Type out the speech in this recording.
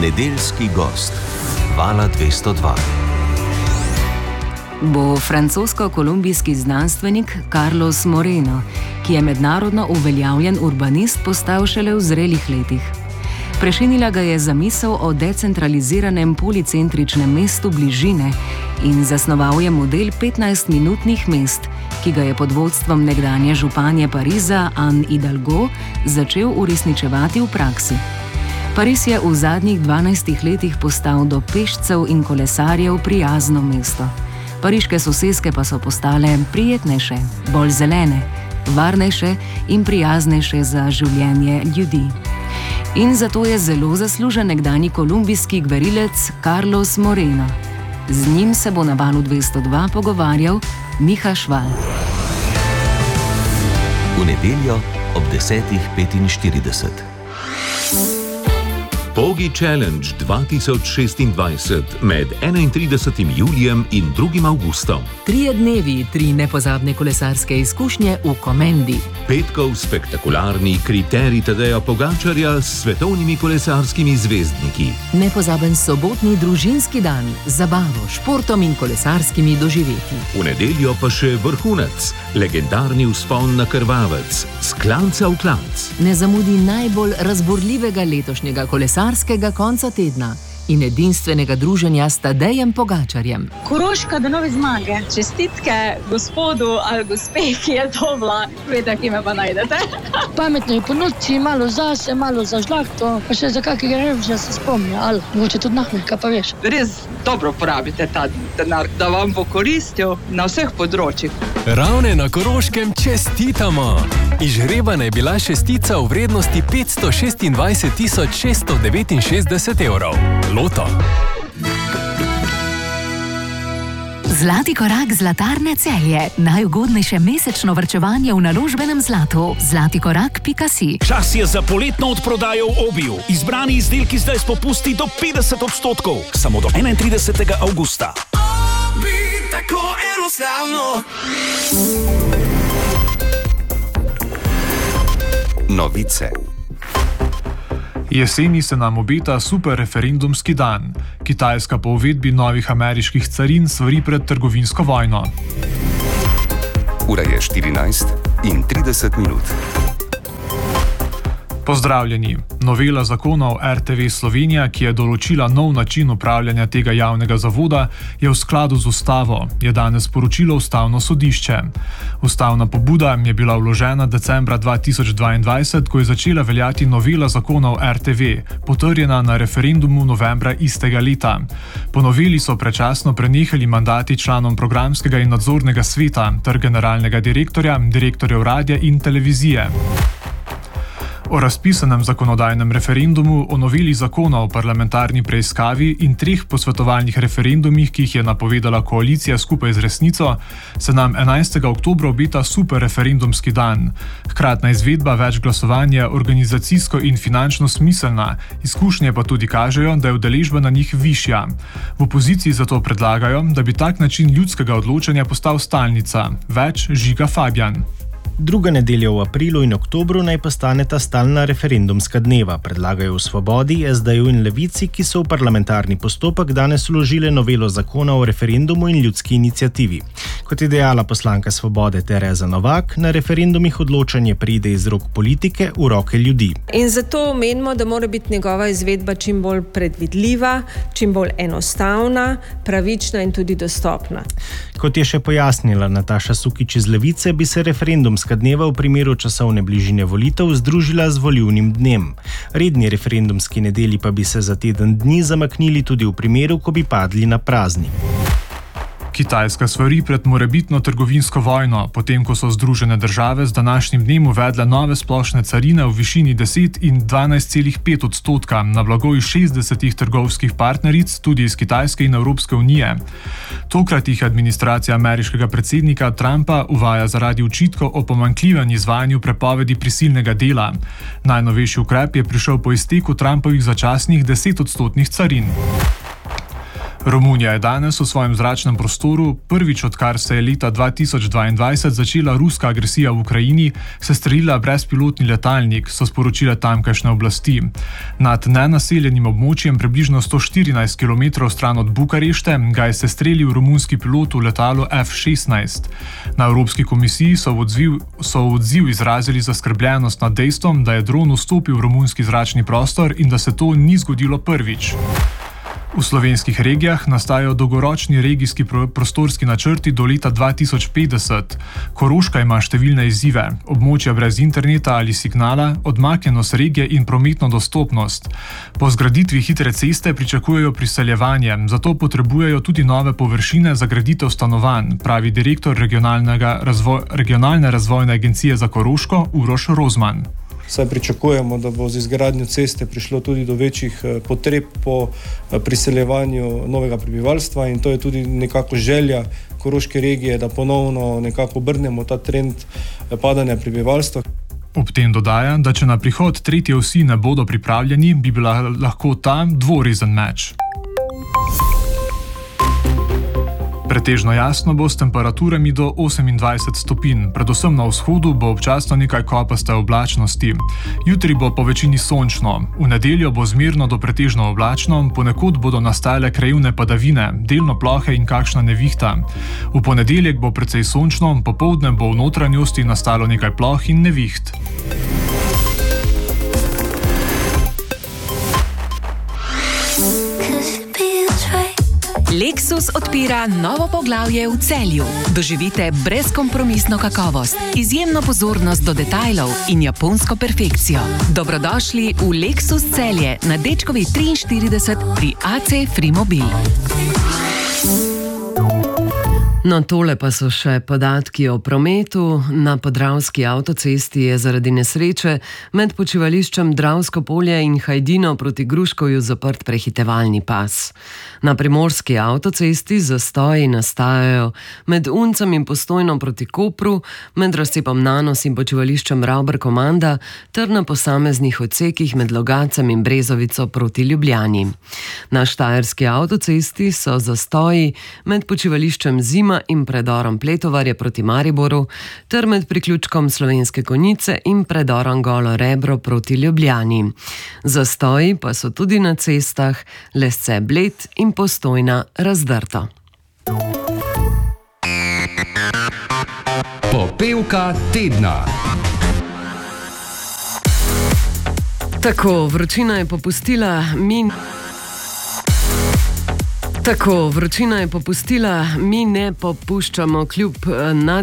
Nedeljski gost Vala 202 bo francosko-kolumbijski znanstvenik Carlos Moreno, ki je mednarodno uveljavljen urbanist, postal šele v zrelih letih. Prešinila ga je zamisel o decentraliziranem policentričnem mestu bližine in zasnoval je model 15-minutnih mest, ki ga je pod vodstvom nekdanje županje Pariza Anne Hidalgo začel uresničevati v praksi. Pariz je v zadnjih 12 letih postal do pešcev in kolesarjev prijazno mesto. Pariške soseske pa so postale prijetnejše, bolj zelene, varnejše in prijaznejše za življenje ljudi. In zato je zelo zaslužen nekdanji kolumbijski gverilec Carlos Moreno. Z njim se bo na Valu 202 pogovarjal Miha Šval. V nedeljo ob 10:45. Pogi Challenge 2026 med 31. julijem in 2. avgustom. 3 dnevi, 3 nepozabne kolesarske izkušnje v Komendi. Petkov spektakularni kriterij Tadeja Pogačarja s svetovnimi kolesarskimi zvezdniki. Nepozaben sobotni družinski dan z zabavo, športom in kolesarskimi doživetji. V nedeljo pa še vrhunec, legendarni vzpon na Krvavec, s klanca v klanc. Ne zamudi najbolj razburljivega letošnjega kolesarskega konca tedna in edinstvenega druženja s Tadejem Pogačarjem. Koroška do nove zmage. Čestitke gospodu ali gospe, ki je to bila. Vete, ki me pa najdete. Pametno je po noči, malo zase, malo za žlahto, pa še za kakega revža se spomni, ali mogoče tudi nahmeka, pa veš. Res dobro porabite ta denar, da vam bo koristil na vseh področjih. Ravne na Koroškem čestitamo! Izžrebana je bila šestica v vrednosti 526 669 evrov. Loto. Zlati korak Zlatarne Celje. Najugodnejše mesečno varčevanje v naložbenem zlatu. Zlatikorak.si. Čas je za poletno odprodajo v Obiju. Izbrani izdelki zdaj s popusti do 50%. Samo do 31. avgusta. Obi, tako enostavno. Novice. Jeseni se nam obeta super referendumski dan. Kitajska po uvedbi novih ameriških carin svari pred trgovinsko vojno. Ura je 14:30. Pozdravljeni. Novela zakona o RTV Slovenija, ki je določila nov način upravljanja tega javnega zavoda, je v skladu z ustavo, je danes sporočilo Ustavno sodišče. Ustavna pobuda je bila vložena decembra 2022, ko je začela veljati novela zakona o RTV, potrjena na referendumu novembra istega leta. Po noveli so predčasno prenehali mandati članom programskega in nadzornega sveta ter generalnega direktorja, direktorjev radia in televizije. O razpisanem zakonodajnem referendumu, o noveli zakona o parlamentarni preiskavi in 3 posvetovalnih referendumih, ki jih je napovedala koalicija skupaj z Resnico, se nam 11. oktobra obeta super referendumski dan. Hkratna izvedba več glasovanj je organizacijsko in finančno smiselna, izkušnje pa tudi kažejo, da je udeležba na njih višja. V opoziciji zato predlagajo, da bi tak način ljudskega odločanja postal stalnica. Več Žiga Fabjan. Druga nedelja v aprilu in oktobru naj postaneta stalna referendumska dneva, predlagajo v Svobodi, SD-ju in Levici, ki so v parlamentarni postopek danes vložile novelo zakona o referendumu in ljudski iniciativi. Kot je dejala poslanka Svobode Tereza Novak, na referendumih odločanje pride iz rok politike v roke ljudi. In zato menimo, da mora biti njegova izvedba čim bolj predvidljiva, čim bolj enostavna, pravična in tudi dostopna. Kot je še pojasnila Nataša Sukič iz Levice, bi se referendumska dneva v primeru časovne bližine volitev združila z volilnim dnem. Redni referendumski nedelji pa bi se za teden dni zamaknili tudi v primeru, ko bi padli na praznik. Kitajska svari pred morebitno trgovinsko vojno, potem ko so Združene države z današnjim dnem uvedle nove splošne carine v višini 10 in 12,5% na blago iz 60 trgovskih partneric, tudi iz Kitajske in Evropske unije. Tokrat jih administracija ameriškega predsednika Trumpa uvaja zaradi očitkov o pomanjkljivem izvajanju prepovedi prisilnega dela. Najnovejši ukrep je prišel po izteku Trumpovih začasnih 10% carin. Romunija je danes v svojem zračnem prostoru, prvič odkar se je leta 2022 začela ruska agresija v Ukrajini, sestrelila brezpilotni letalnik, so sporočile tamkajšnje oblasti. Nad nenaseljenim območjem približno 114 km stran od Bukarešte ga je sestrelil romunski pilot v letalu F-16. Na Evropski komisiji so v odziv izrazili zaskrbljenost nad dejstvom, da je dron vstopil v romunski zračni prostor in da se to ni zgodilo prvič. V slovenskih regijah nastajajo dolgoročni regijski prostorski načrti do leta 2050. Koroška ima številne izzive, območja brez interneta ali signala, odmaknjenost regije in prometno dostopnost. Po zgraditvi hitre ceste pričakujejo priseljevanje, zato potrebujejo tudi nove površine za graditev stanovanj, pravi direktor Regionalne razvojne agencije za Koroško Uroš Rozman. Saj pričakujemo, da bo z izgradnjo ceste prišlo tudi do večjih potreb po priseljevanju novega prebivalstva in to je tudi nekako želja Koroške regije, da ponovno nekako obrnemo ta trend padanja prebivalstva. Ob tem dodaja, da če na prihod tretje osi ne bodo pripravljeni, bi bila lahko ta dvorezen meč. Pretežno jasno bo s temperaturami do 28 stopinj, predvsem na vzhodu bo občasno nekaj kopaste oblačnosti. Jutri bo po večini sončno, v nedeljo bo zmerno do pretežno oblačno, ponekod bodo nastajale krajevne padavine, delno plohe in kakšna nevihta. V ponedeljek bo precej sončno, popoldne bo v notranjosti nastalo nekaj ploh in neviht. Lexus odpira novo poglavje v Celju. Doživite brezkompromisno kakovost, izjemno pozornost do detajlov in japonsko perfekcijo. Dobrodošli v Lexus Celje na Dečkovi 43 pri AC Frimobil. No, tole pa so še podatki o prometu. Na Podravski avtocesti je zaradi nesreče med počivališčem Dravsko polje in Hajdino proti Gruškovju zaprt prehitevalni pas. Na Primorski avtocesti zastoji nastajajo med Uncem in Postojno proti Kopru, med razcepom Nanos in počivališčem Ravber-Komanda ter na posameznih odsekih med Logacem in Brezovico proti Ljubljani. Na Štajerski avtocesti so zastoji med počivališčem Zima in predorom Pletovarje proti Mariboru ter med priključkom Slovenske Konjice in predorom Golo Rebro proti Ljubljani. Zastoji pa so tudi na cestah Lesce Bled in Postojna Razdrto. Popevka tedna. Tako, vročina je popustila, mi ne popuščamo kljub